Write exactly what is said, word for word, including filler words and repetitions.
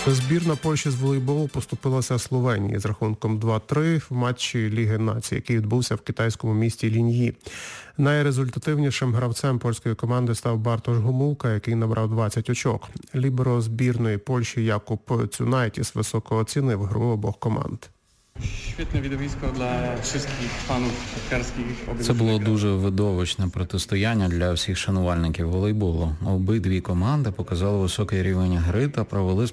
Збірна Польщі з волейболу поступилася Словенії з рахунком два-три в матчі Ліги націй, який відбувся в китайському місті Ліньї. Найрезультативнішим гравцем польської команди став Бартош Гомулка, який набрав двадцять очок. Ліберо збірної Польщі Якуб Цюнайтіс високо оцінив гру обох команд. Це було дуже видовищне протистояння для всіх шанувальників волейболу. Обидві команди показали високий рівень гри та провели